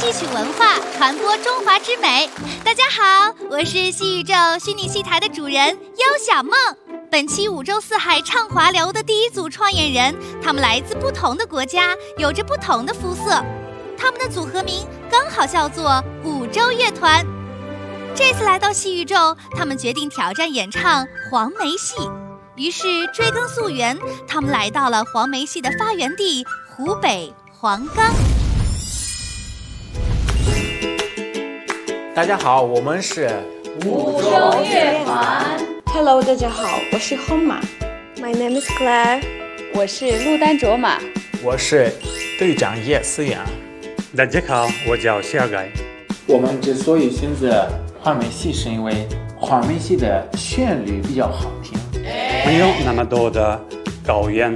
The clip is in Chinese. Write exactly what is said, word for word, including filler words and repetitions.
戏曲文化，传播中华之美。大家好，我是戏宇宙虚拟戏台的主人优小梦。本期五洲四海畅华流的第一组创业人，他们来自不同的国家，有着不同的肤色。他们的组合名刚好叫做五洲乐团。这次来到戏宇宙，他们决定挑战演唱黄梅戏。于是追根溯源，他们来到了黄梅戏的发源地湖北黄冈。 大家好，我们是五洲乐团。 Hello， 大家好，我是 Homa。My name is Claire。 我是陆丹卓玛。 我是队长叶思远。 大家好，我叫谢尔盖。 我们之所以选择黄梅戏，是因为黄梅戏的旋律比较好听， 没有那么多的高原